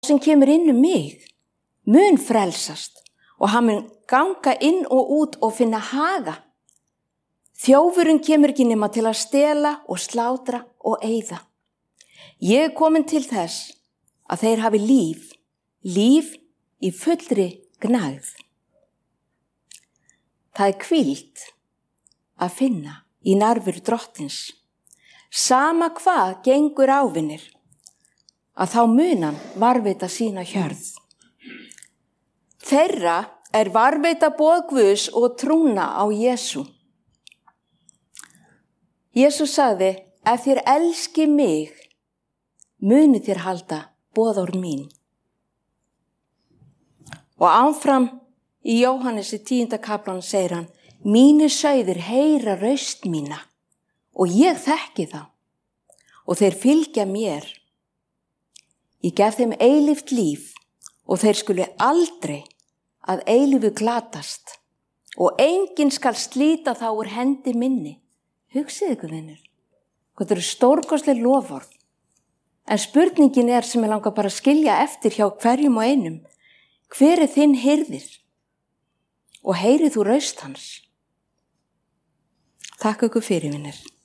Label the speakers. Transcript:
Speaker 1: sem kemur inn mig mun frelsast og hann mun ganga inn og út og finna haga. Þjófurinn kemur ekki nema til að stela og slátra og eyða. Ég komin til þess að þeir hafi líf í fullri gnægð. Það hvíld að finna í nærveru Drottins. Sama hvað gengur ávinnir, að þá munan varveita sína hjörð. Þeirra varveita boð Guðs og trúna á Jesú. Jesús sagði, ef þér elski mig, muni þér halda boðorð mín. Og áfram í Jóhannesi 10. kaplanum segir hann, mínir sauðir heyra raust mína og ég þekki þá og þeir fylgja mér. Ég gef þeim eilíft líf og þeir skuli aldrei að eilífu glatast og enginn skal slíta þá úr hendi minni. Hugsið ykkur, vinur, hvað eru stórkostleg loforð. En spurningin sem ég langar bara að skilja eftir hjá hverjum og einum, hver þinn hirðir og heyrið þú raust hans? Takk ykkur fyrir, vinir.